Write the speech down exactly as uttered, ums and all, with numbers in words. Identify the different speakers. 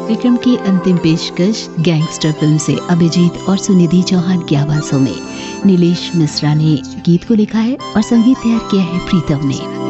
Speaker 1: विक्रम की अंतिम पेशकश गैंगस्टर फिल्म से अभिजीत और सुनिधि चौहान की आवाजों में नीलेश मिश्रा ने गीत को लिखा है और संगीत तैयार किया है प्रीतम ने।